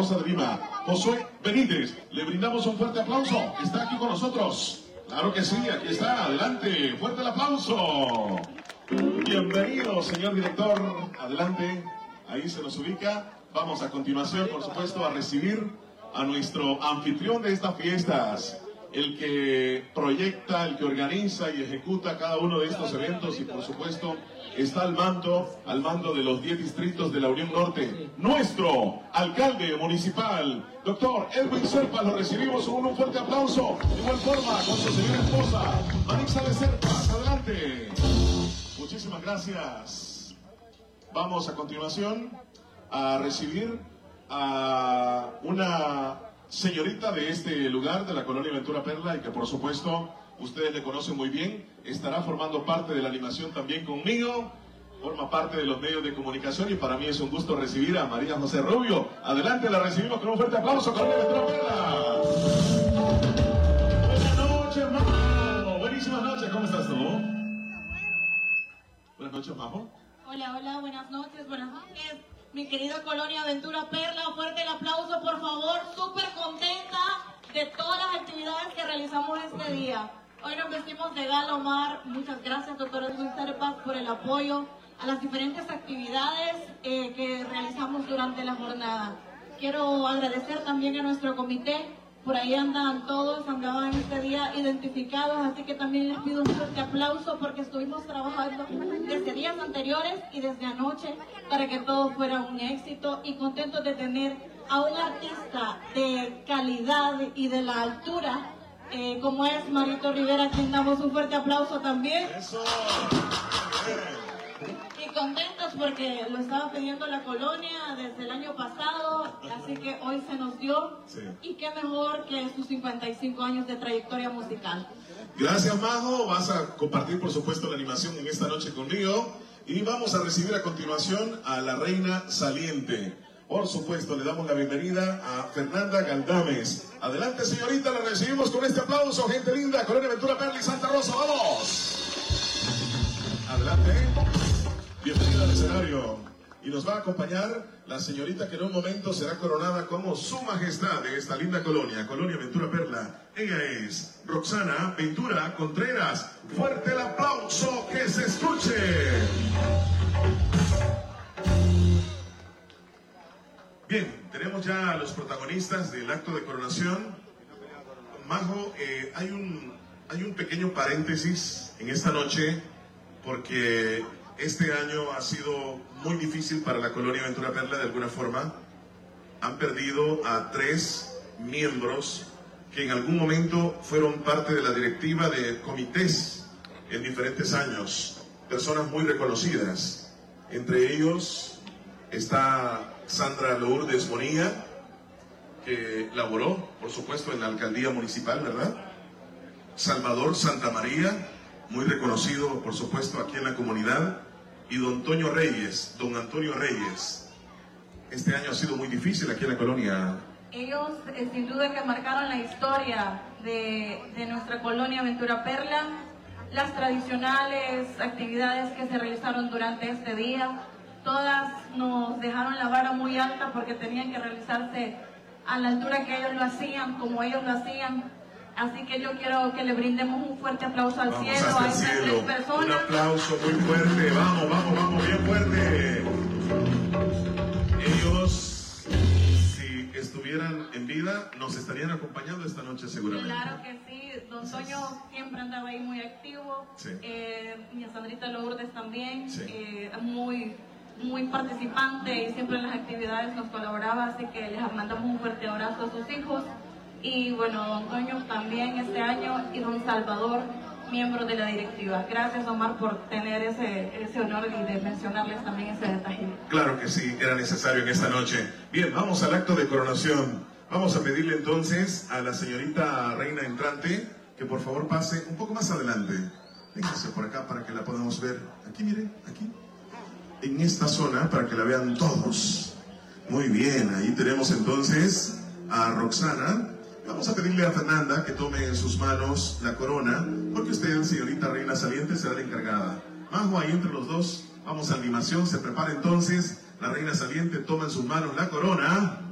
Rosa de Lima, Josué Benítez. Le brindamos un fuerte aplauso. Está aquí con nosotros. Claro que sí, aquí está. Adelante, fuerte el aplauso. Bienvenido, señor director. Adelante, ahí se nos ubica. Vamos a continuación, por supuesto, a recibir a nuestro anfitrión de estas fiestas, el que proyecta, el que organiza y ejecuta cada uno de estos eventos y, por supuesto, está al mando de los 10 distritos de la Unión Norte, nuestro alcalde municipal, doctor Edwin Serpa. Lo recibimos con un fuerte aplauso, de igual forma con su señora esposa, Marisa de Serpas. Adelante. Muchísimas gracias. Vamos a continuación a recibir a una señorita de este lugar, de la colonia Ventura Perla, y que por supuesto ustedes le conocen muy bien. Estará formando parte de la animación también conmigo, forma parte de los medios de comunicación, y para mí es un gusto recibir a María José Rubio. Adelante, la recibimos con un fuerte aplauso, colonia Ventura Perla. Buenas noches, Majo. Buenísimas noches, ¿cómo estás tú? Buenas noches, Majo. Hola, hola, buenas noches, mi querida colonia Ventura Perla. Fuerte el aplauso, por favor. Súper contenta de todas las actividades que realizamos este día. Hoy nos vestimos de gala, Omar. Muchas gracias, doctor Edwin Serpas, por el apoyo a las diferentes actividades que realizamos durante la jornada. Quiero agradecer también a nuestro comité. Por ahí andaban este día identificados, así que también les pido un fuerte aplauso porque estuvimos trabajando desde días anteriores y desde anoche para que todo fuera un éxito, y contentos de tener a un artista de calidad y de la altura como es Marito Rivera, a quien damos un fuerte aplauso también. Eso. Y contentos porque lo estaba pidiendo la colonia desde el año pasado, así que hoy se nos dio. Sí. Y qué mejor que sus 55 años de trayectoria musical. Gracias, Majo. Vas a compartir, por supuesto, la animación en esta noche conmigo. Y vamos a recibir a continuación a la reina saliente. Por supuesto, le damos la bienvenida a Fernanda Galdames. Adelante, señorita, la recibimos con este aplauso. Gente linda, Colonia Ventura Perla y Santa Rosa. ¡Vamos! Adelante. Bienvenida al escenario. Y nos va a acompañar la señorita que en un momento será coronada como su majestad de esta linda colonia, Colonia Ventura Perla. Ella es Roxana Ventura Contreras. Fuerte el aplauso, que se escuche. Bien, tenemos ya a los protagonistas del acto de coronación. Majo, hay un pequeño paréntesis en esta noche, porque este año ha sido muy difícil para la colonia Ventura Perla de alguna forma. Han perdido a 3 miembros que en algún momento fueron parte de la directiva de comités en diferentes años, personas muy reconocidas. Entre ellos está Sandra Lourdes Bonilla, que laboró, por supuesto, en la alcaldía municipal, ¿verdad? Salvador Santamaría, muy reconocido, por supuesto, aquí en la comunidad, y don Antonio Reyes. Este año ha sido muy difícil aquí en la colonia. Ellos, sin duda, que marcaron la historia de nuestra colonia Ventura Perla, las tradicionales actividades que se realizaron durante este día. Todas nos dejaron la vara muy alta porque tenían que realizarse a la altura que ellos lo hacían, como ellos lo hacían. Así que yo quiero que le brindemos un fuerte aplauso al cielo a estas 3 personas. Un aplauso muy fuerte, vamos, bien fuerte. Ellos, si estuvieran en vida, nos estarían acompañando esta noche seguramente. Claro que sí, don Toño siempre andaba ahí muy activo, sí. Mi Sandrita Lourdes también, sí. muy participante y siempre en las actividades nos colaboraba, así que les mandamos un fuerte abrazo a sus hijos. Y bueno, don Toño también este año, y don Salvador, miembro de la directiva. Gracias, Omar, por tener ese honor y de mencionarles también ese detalle. Claro que sí, era necesario en esta noche. Bien, vamos al acto de coronación. Vamos a pedirle entonces a la señorita reina entrante que por favor pase un poco más adelante. Véngase por acá para que la podamos ver. Aquí, miren, aquí. En esta zona, para que la vean todos. Muy bien, ahí tenemos entonces a Roxana. Vamos a pedirle a Fernanda que tome en sus manos la corona, porque usted, señorita reina saliente, será la encargada. Majo, ahí entre los dos, vamos a animación, se prepara entonces, la reina saliente toma en sus manos la corona.